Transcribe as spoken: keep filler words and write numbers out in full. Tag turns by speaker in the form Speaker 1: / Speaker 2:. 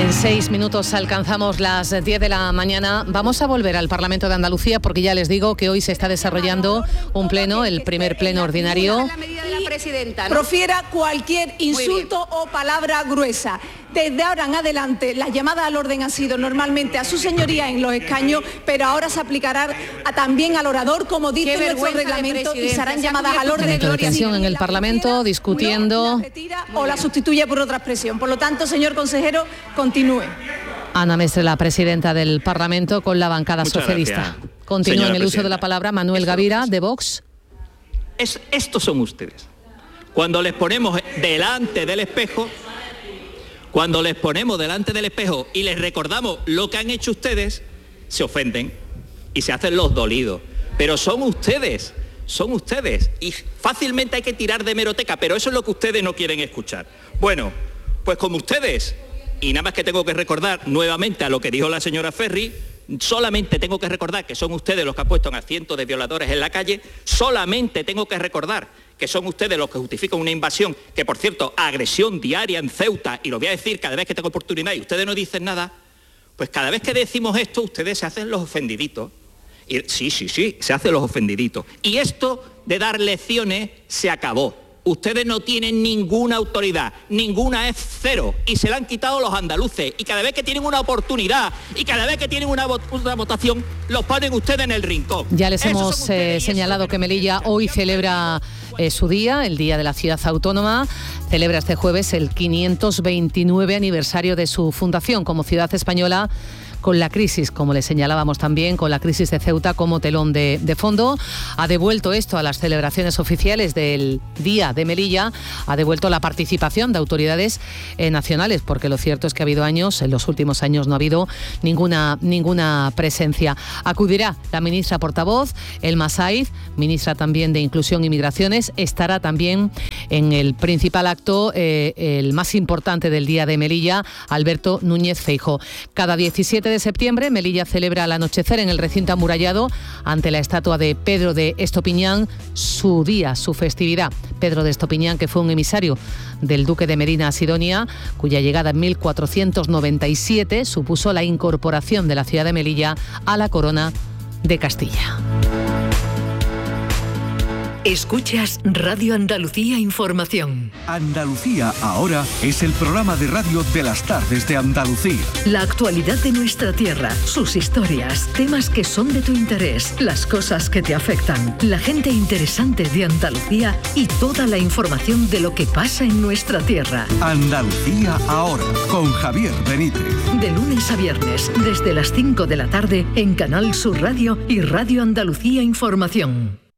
Speaker 1: En seis minutos alcanzamos las diez de la mañana. Vamos a volver al Parlamento de Andalucía porque ya les digo que hoy se está desarrollando un pleno, el primer pleno ordinario.
Speaker 2: Profiera cualquier insulto o palabra gruesa. Desde ahora en adelante, las llamadas al orden han sido normalmente a su señoría en los escaños, pero ahora se aplicará a, también al orador, como dice nuestro reglamento, y serán llamadas al orden.
Speaker 1: Momento de tensión en el Parlamento, discutiendo.
Speaker 2: La retira o la sustituye por otra expresión. Por lo tanto, señor consejero, continúe.
Speaker 1: Ana Mestre, la presidenta del Parlamento, con la bancada
Speaker 3: Muchas
Speaker 1: socialista.
Speaker 3: Gracias.
Speaker 1: Continúa en el
Speaker 3: presidenta.
Speaker 1: uso de la palabra Manuel
Speaker 3: Esto
Speaker 1: Gavira,
Speaker 3: es.
Speaker 1: de Vox.
Speaker 3: Es, estos son ustedes. Cuando les ponemos delante del espejo, cuando les ponemos delante del espejo y les recordamos lo que han hecho ustedes, se ofenden y se hacen los dolidos. Pero son ustedes, son ustedes. Y fácilmente hay que tirar de hemeroteca, pero eso es lo que ustedes no quieren escuchar. Bueno, pues como ustedes, y nada más que tengo que recordar nuevamente a lo que dijo la señora Ferri, solamente tengo que recordar que son ustedes los que han puesto a cientos de violadores en la calle, solamente tengo que recordar que son ustedes los que justifican una invasión, que por cierto, agresión diaria en Ceuta, y lo voy a decir cada vez que tengo oportunidad y ustedes no dicen nada, pues cada vez que decimos esto, ustedes se hacen los ofendiditos. Y, sí, sí, sí, se hacen los ofendiditos. Y esto de dar lecciones se acabó. Ustedes no tienen ninguna autoridad, ninguna, es cero, y se la han quitado los andaluces, y cada vez que tienen una oportunidad y cada vez que tienen una, vot una votación, los ponen ustedes en el rincón.
Speaker 1: Ya les Esos hemos eh, señalado que Melilla hoy celebra eh, su día, el Día de la Ciudad Autónoma, celebra este jueves el quinientos veintinueve aniversario de su fundación como ciudad española, con la crisis, como le señalábamos también, con la crisis de Ceuta como telón de, de fondo. Ha devuelto esto a las celebraciones oficiales del Día de Melilla, ha devuelto la participación de autoridades eh, nacionales, porque lo cierto es que ha habido años, en los últimos años no ha habido ninguna, ninguna presencia. Acudirá la ministra portavoz, Elma Saiz, ministra también de Inclusión y Migraciones, estará también en el principal acto, eh, el más importante del Día de Melilla, Alberto Núñez Feijóo. Cada diecisiete de septiembre, Melilla celebra al anochecer en el recinto amurallado ante la estatua de Pedro de Estopiñán su día, su festividad. Pedro de Estopiñán, que fue un emisario del duque de Medina a Sidonia, cuya llegada en mil cuatrocientos noventa y siete supuso la incorporación de la ciudad de Melilla a la corona de Castilla.
Speaker 4: Escuchas Radio Andalucía Información.
Speaker 5: Andalucía ahora es el programa de radio de las tardes de Andalucía.
Speaker 4: La actualidad de nuestra tierra, sus historias, temas que son de tu interés, las cosas que te afectan, la gente interesante de Andalucía y toda la información de lo que pasa en nuestra tierra.
Speaker 5: Andalucía ahora, con Javier Benítez.
Speaker 4: De lunes a viernes, desde las cinco de la tarde en Canal Sur Radio y Radio Andalucía Información.